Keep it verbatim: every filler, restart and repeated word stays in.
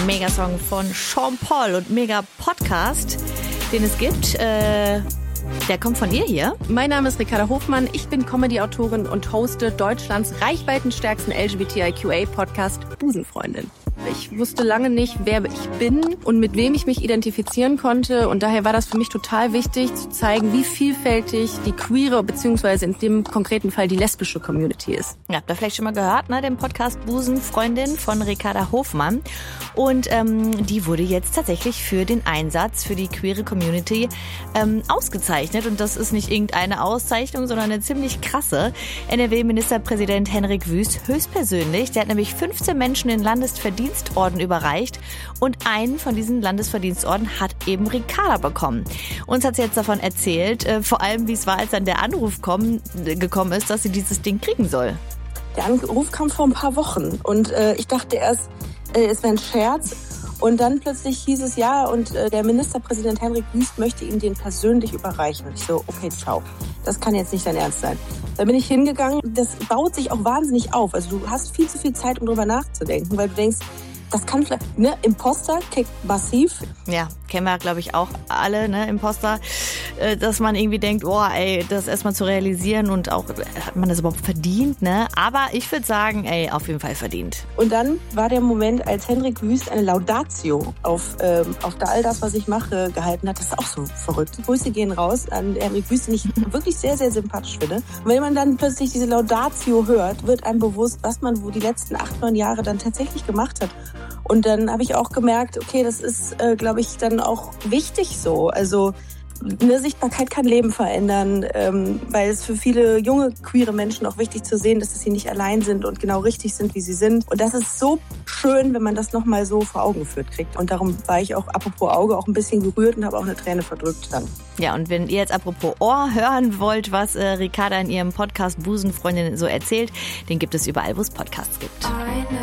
Megasong von Sean Paul und Mega-Podcast, den es gibt. Äh, der kommt von ihr hier. Mein Name ist Ricarda Hofmann. Ich bin Comedy-Autorin und hoste Deutschlands reichweitenstärksten L G B T I Q A-Podcast Busenfreundin. Ich wusste lange nicht, wer ich bin und mit wem ich mich identifizieren konnte. Und daher war das für mich total wichtig, zu zeigen, wie vielfältig die queere bzw. in dem konkreten Fall die lesbische Community ist. Ihr habt da vielleicht schon mal gehört, ne? Den Podcast Busenfreundin von Ricarda Hofmann. Und ähm, die wurde jetzt tatsächlich für den Einsatz für die queere Community ähm, ausgezeichnet. Und das ist nicht irgendeine Auszeichnung, sondern eine ziemlich krasse. N R W-Ministerpräsident Henrik Wüst höchstpersönlich. Der hat nämlich fünfzehn Menschen den Landesverdienstorden überreicht. Und einen von diesen Landesverdienstorden hat eben Ricarda bekommen. Uns hat sie jetzt davon erzählt, äh, vor allem wie es war, als dann der Anruf kommen, äh, gekommen ist, dass sie dieses Ding kriegen soll. Der Anruf kam vor ein paar Wochen und äh, ich dachte erst, äh, es wäre ein Scherz. Und dann plötzlich hieß es ja und äh, der Ministerpräsident Henrik Wüst möchte ihm den persönlich überreichen. Und ich so, okay, ciao. Das kann jetzt nicht dein Ernst sein. Da bin ich hingegangen. Das baut sich auch wahnsinnig auf. Also du hast viel zu viel Zeit, um drüber nachzudenken, weil du denkst, das kann vielleicht, ne, Imposter kickt massiv. Ja, kennen wir, glaube ich, auch alle, ne, Imposter, äh, dass man irgendwie denkt, oh, ey, das erstmal zu realisieren und auch, hat man das überhaupt verdient, ne? Aber ich würde sagen, ey, auf jeden Fall verdient. Und dann war der Moment, als Henrik Wüst eine Laudatio auf, ähm, auf all das, was ich mache, gehalten hat. Das ist auch so verrückt. Grüße gehen raus an Henrik Wüst, den ich wirklich sehr, sehr sympathisch finde. Und wenn man dann plötzlich diese Laudatio hört, wird einem bewusst, was man wo die letzten acht, neun Jahre dann tatsächlich gemacht hat. Und dann habe ich auch gemerkt, okay, das ist, äh, glaube ich, dann auch wichtig so. Also eine Sichtbarkeit kann Leben verändern, ähm, weil es für viele junge, queere Menschen auch wichtig zu sehen, dass sie nicht allein sind und genau richtig sind, wie sie sind. Und das ist so schön, wenn man das nochmal so vor Augen geführt kriegt. Und darum war ich auch, apropos Auge, auch ein bisschen gerührt und habe auch eine Träne verdrückt dann. Ja, und wenn ihr jetzt apropos Ohr hören wollt, was äh, Ricarda in ihrem Podcast Busenfreundin so erzählt, den gibt es überall, wo es Podcasts gibt.